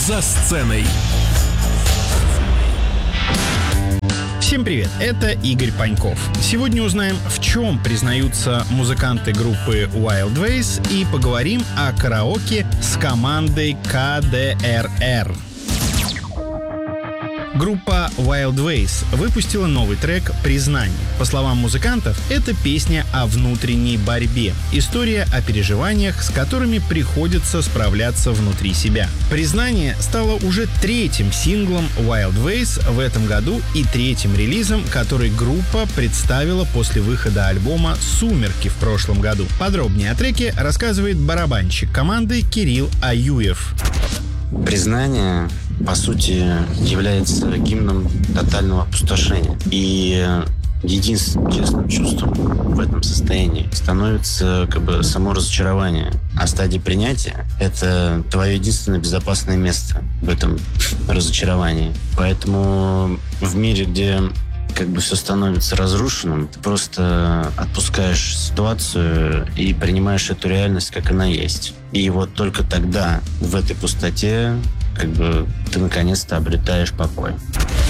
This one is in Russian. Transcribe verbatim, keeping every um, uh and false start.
За сценой. Всем привет, это Игорь Паньков. Сегодня узнаем, в чем признаются музыканты группы Wild Ways, и поговорим о караоке с командой ка дэ эр эр. Группа Wild Ways выпустила новый трек «Признание». По словам музыкантов, это песня о внутренней борьбе, история о переживаниях, с которыми приходится справляться внутри себя. «Признание» стало уже третьим синглом Wild Ways в этом году и третьим релизом, который группа представила после выхода альбома «Сумерки» в прошлом году. Подробнее о треке рассказывает барабанщик команды Кирилл Аюев. «Признание», по сути, является гимном тотального опустошения. И единственным честным чувством в этом состоянии становится как бы само разочарование. А стадия принятия — это твое единственное безопасное место в этом разочаровании. Поэтому в мире, где как бы все становится разрушенным, ты просто отпускаешь ситуацию и принимаешь эту реальность, как она есть. И вот только тогда, в этой пустоте, как бы ты наконец-то обретаешь покой.